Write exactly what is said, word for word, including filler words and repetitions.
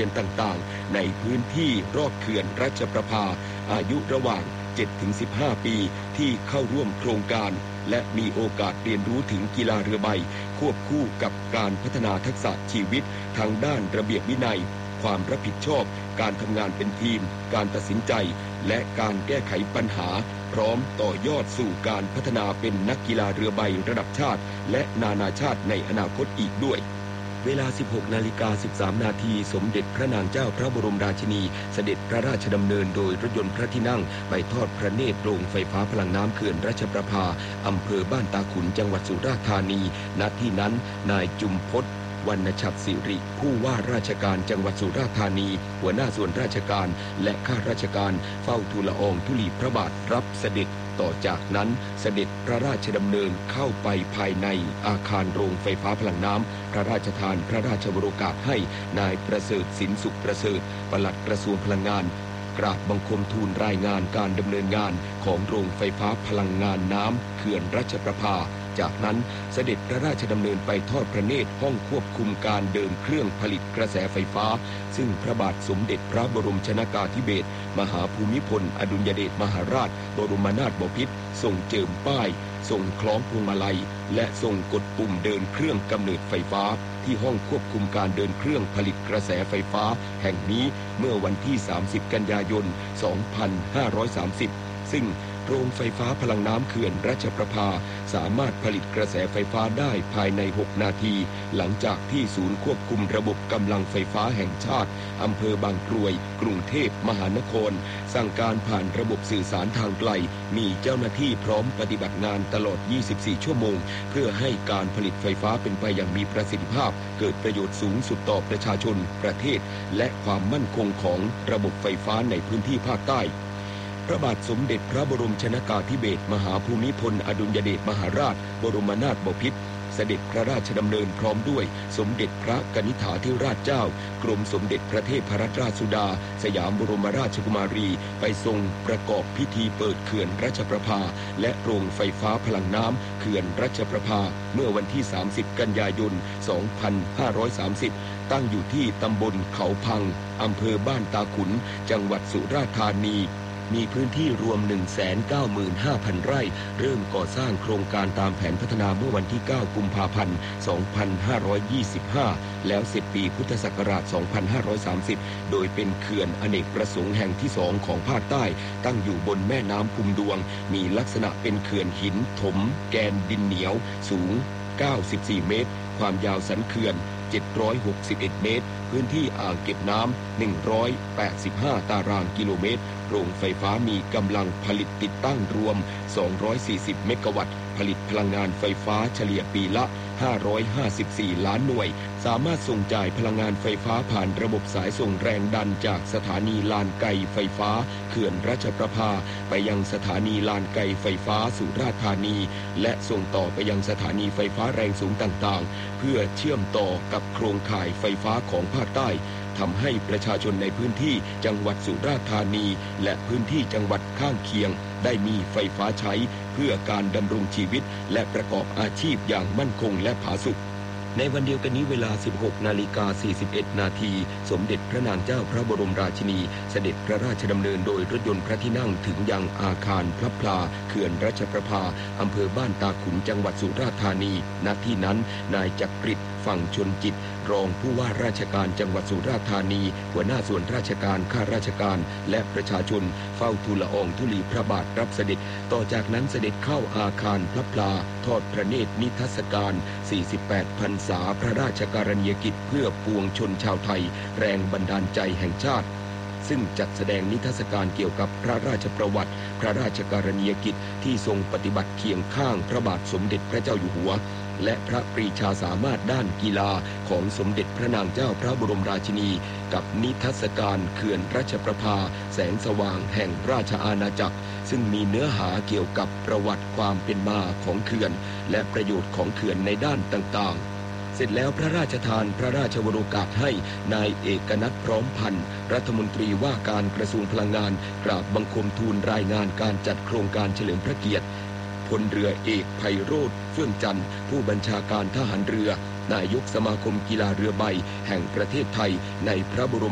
รียนต่างๆในพื้นที่รอบเขื่อนรัชประภาอายุระหว่าง เจ็ดถึงสิบห้า ปีที่เข้าร่วมโครงการและมีโอกาสเรียนรู้ถึงกีฬาเรือใบควบคู่กับการพัฒนาทักษะชีวิตทางด้านระเบียบวินัยความรับผิดชอบการทำงานเป็นทีมการตัดสินใจและการแก้ไขปัญหาพร้อมต่อยอดสู่การพัฒนาเป็นนักกีฬาเรือใบระดับชาติและนานาชาติในอนาคตอีกด้วยเวลา สิบหกนาฬิกาสิบสาม นาทีสมเด็จพระนางเจ้าพระบรมราชินีเสด็จพระราชดำเนินโดยรถยนต์พระที่นั่งไปทอดพระเนตรโรงไฟฟ้าพลังน้ำเขื่อนรัชประภาอำเภอบ้านตาขุนจังหวัดสุราษฎร์ธานีณที่นั้นนายจุมพจน์วรรณชัดสิริผู้ว่าราชการจังหวัดสุราษฎร์ธานีหัวหน้าส่วนราชการและข้าราชการเฝ้าทูลละอองธุลีพระบาทรับเสด็จต่อจากนั้นเสด็จพระราชดำเนินเข้าไปภายในอาคารโรงไฟฟ้าพลังน้ำพระราชทานพระราชวโรกาสให้นายประเสริฐสินสุขประเสริฐปลัดกระทรวงพลังงานกราบบังคมทูลรายงานการดำเนินงานของโรงไฟฟ้าพลังงานน้ำเขื่อนรัชประภาจากนั้นเสด็จพระราชดำเนินไปทอดพระเนตรห้องควบคุมการเดินเครื่องผลิตกระแสไฟฟ้าซึ่งพระบาทสมเด็จพระบรมชนกาธิเบศรมหาภูมิพลอดุลยเดชมหาราชบรมนาถบพิตรทรงเจิมป้ายทรงคล้องพวงมาลัยและทรงกดปุ่มเดินเครื่องกำเนิดไฟฟ้าที่ห้องควบคุมการเดินเครื่องผลิตกระแสไฟฟ้าแห่งนี้เมื่อวันที่สามสิบกันยายนสองพันห้าร้อยสามสิบซึ่งโรงไฟฟ้าพลังน้ำเขื่อนรัชประภาสามารถผลิตกระแสไฟฟ้าได้ภายในหกนาทีหลังจากที่ศูนย์ควบคุมระบบกำลังไฟฟ้าแห่งชาติอำเภอบางกรวยกรุงเทพมหานครสั่งการผ่านระบบสื่อสารทางไกลมีเจ้าหน้าที่พร้อมปฏิบัติงานตลอดยี่สิบสี่ชั่วโมงเพื่อให้การผลิตไฟฟ้าเป็นไปอย่างมีประสิทธิภาพเกิดประโยชน์สูงสุดต่อประชาชนประเทศและความมั่นคงของระบบไฟฟ้าในพื้นที่ภาคใต้พระบาทสมเด็จพระบรมชนกาธิเบศรมหาภูมิพลอดุลยเดชมหาราชบรมนาถบพิตรเสด็จพระราชดำเนินพร้อมด้วยสมเด็จพระกนิษฐาธิราชเจ้ากรมสมเด็จพระเทพรัตนราชสุดาสยามบรมราชกุมารีไปทรงประกอบพิธีเปิดเขื่อนรัชประภาและโรงไฟฟ้าพลังน้ำเขื่อนรัชประภาเมื่อวันที่สามสิบกันยายนสองพันห้าร้อยสามสิบตั้งอยู่ที่ตำบลเขาพังอำเภอบ้านตาขุนจังหวัดสุราษฎร์ธานีมีพื้นที่รวม หนึ่งแสนเก้าหมื่นห้าพัน ไร่เริ่มก่อสร้างโครงการตามแผนพัฒนาเมื่อวันที่เก้ากุมภาพันธ์สองพันห้าร้อยยี่สิบห้าแล้วเสร็จปีพุทธศักราชสองพันห้าร้อยสามสิบโดยเป็นเขื่อนอเนกประสงค์แห่งที่สองของภาคใต้ตั้งอยู่บนแม่น้ำพุมดวงมีลักษณะเป็นเขื่อนหินถมแกนดินเหนียวสูงเก้าสิบสี่เมตรความยาวสันเขื่อนเจ็ดร้อยหกสิบเอ็ดเมตรพื้นที่อ่างเก็บน้ำหนึ่งร้อยแปดสิบห้าตารางกิโลเมตรโรงไฟฟ้ามีกำลังผลิตติดตั้งรวมสองร้อยสี่สิบเมกะวัตต์ผลิตพลังงานไฟฟ้าเฉลี่ยปีละห้าร้อยห้าสิบสี่ล้านหน่วยสามารถส่งจ่ายพลังงานไฟฟ้าผ่านระบบสายส่งแรงดันจากสถานีลานไกไฟฟ้าเขื่อนรัชประภาไปยังสถานีลานไกไฟฟ้าสุราษฎร์ธานีและส่งต่อไปยังสถานีไฟฟ้าแรงสูงต่างๆเพื่อเชื่อมต่อกับโครงข่ายไฟฟ้าของภาคใต้ทำให้ประชาชนในพื้นที่จังหวัดสุราษฎร์ธานีและพื้นที่จังหวัดข้างเคียงได้มีไฟฟ้าใช้เพื่อการดำรงชีวิตและประกอบอาชีพอย่างมั่นคงและผาสุกในวันเดียวกันนี้เวลา สิบหกนาฬิกาสี่สิบเอ็ด นาทีสมเด็จพระนางเจ้าพระบรมราชินีเสด็จพระราชดำเนินโดยรถยนต์พระที่นั่งถึงยังอาคารพระพลาเขื่อนรัชประภาอำเภอบ้านตาขุนจังหวัดสุราษฎร์ธานีณที่นั้นนายจักริดฝั่งชนจิตรองผู้ว่าราชการจังหวัดสุราษฎร์ธานีหัวหน้าส่วนราชการข้าราชการและประชาชนเฝ้าทูลละอองธุลีพระบาทรับเสด็จต่อจากนั้นเสด็จเข้าอาคารพระพลาทอดพระเนตรนิทรรศการสี่สิบแปดพรรษาพระราชกรณียกิจเพื่อปวงชนชาวไทยแรงบันดาลใจแห่งชาติซึ่งจัดแสดงนิทรรศการเกี่ยวกับพระราชประวัติพระราชกรณียกิจที่ทรงปฏิบัติเคียงข้างพระบาทสมเด็จพระเจ้าอยู่หัวและพระปรีชาสามารถด้านกีฬาของสมเด็จพระนางเจ้าพระบรมราชินีกับนิทรรศการเขื่อนรัชประภาแสงสว่างแห่งราชอาณาจักรซึ่งมีเนื้อหาเกี่ยวกับประวัติความเป็นมาของเขื่อนและประโยชน์ของเขื่อนในด้านต่างๆเสร็จแล้วพระราชทานพระราชวโรกาสให้นายเอกนัทพร้อมพันธ์รัฐมนตรีว่าการกระทรวงพลังงานกราบบังคมทูลรายงานการจัดโครงการเฉลิมพระเกียรติพลเรือเอกไพโรจน์เฟื่องจันทร์ผู้บัญชาการทหารเรือนายกสมาคมกีฬาเรือใบแห่งประเทศไทยในพระบรม